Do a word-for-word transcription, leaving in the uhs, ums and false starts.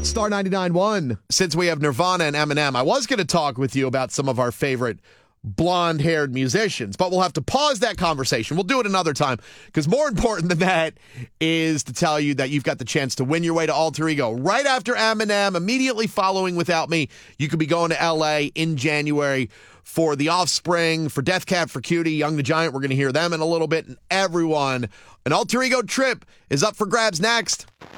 Star ninety-nine point one. Since we have Nirvana and Eminem, I was going to talk with you about some of our favorite blonde-haired musicians, but we'll have to pause that conversation. We'll do it another time, because more important than that is to tell you that you've got the chance to win your way to Alter Ego. Right after Eminem, immediately following Without Me, you could be going to L A in January for The Offspring, for Death Cab for Cutie, Young the Giant. We're going to hear them in a little bit, and everyone. An Alter Ego trip is up for grabs next.